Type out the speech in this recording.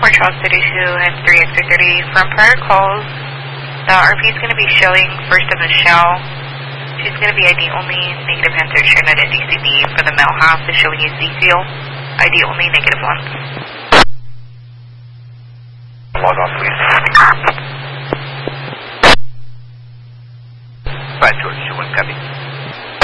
Airport Charles 32 and 3 extra 30. From prior calls, the RP is going to be showing first in the shell. She's going to be ID only, negative answer, Trinidad at DCB. For the male half is showing you C-seal, ID only, negative 1. Log off, please. 5 George 21, copy.